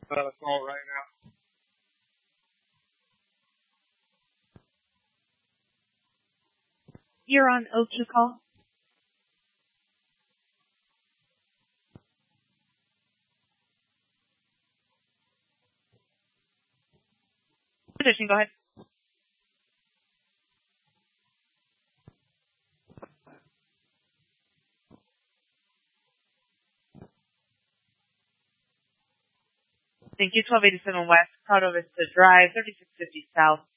Not a call right now. You're on O2 call. Position, go ahead. Thank you. 1287 West, Prado Vista Drive, 3650 South.